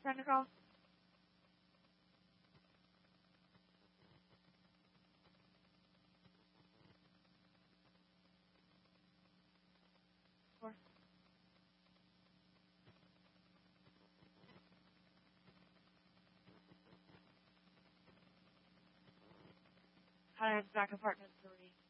Trying to call. Four. Hi, it's back apartment 3.